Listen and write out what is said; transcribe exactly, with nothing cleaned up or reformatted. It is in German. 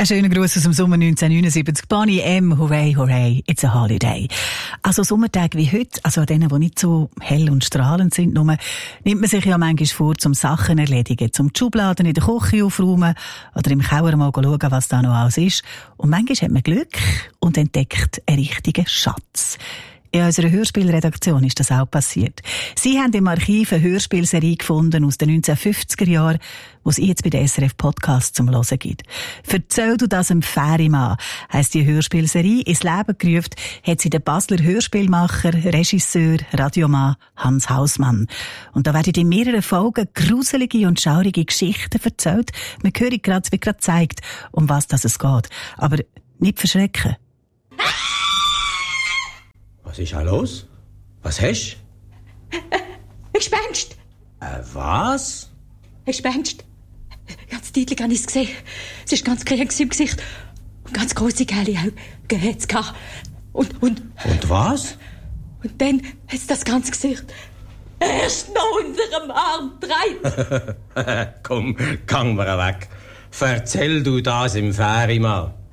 Ein schöner Gruß aus dem Sommer neunzehnhundertneunundsiebzig. Boney M. Hooray, hooray, it's a holiday. Also Sommertage wie heute, also an denen, die nicht so hell und strahlend sind, nur, nimmt man sich ja manchmal vor, zum Sachen erledigen, zum die Schubladen in der Küche aufräumen oder im Keller mal schauen, was da noch alles ist. Und manchmal hat man Glück und entdeckt einen richtigen Schatz. In unserer Hörspielredaktion ist das auch passiert. Sie haben im Archiv eine Hörspielserie gefunden aus den neunzehnhundertfünfziger Jahren, die es jetzt bei der S R F Podcast zum Hören gibt. «Verzähl du das dem Fährimann» heisst die Hörspielserie. Ins Leben gerufen hat sie der Basler Hörspielmacher, Regisseur, Radiomann Hans Hausmann. Und da werden in mehreren Folgen gruselige und schaurige Geschichten erzählt. Man hört gerade, wie gerade zeigt, um was das es geht. Aber nicht verschrecken. Was ist da los? Was hast du? Ein Gespenst. Äh, was? Ein Gespenst. Ganz deutlich habe ich es gesehen. Es war ganz grün im Gesicht. Und ganz grosse gelbe Augen hat es gehabt. Und, und... Und was? Und dann hat es das ganze Gesicht erst noch unter dem Arm gedreht. Komm, gang mir weg. Erzähl du das im Fährimann.